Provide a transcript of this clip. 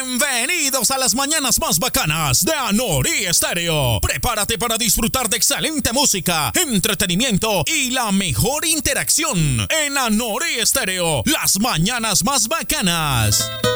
Bienvenidos a las mañanas más bacanas de Anori Estéreo. Prepárate para disfrutar de excelente música, entretenimiento y la mejor interacción en Anori Estéreo. Las mañanas más bacanas.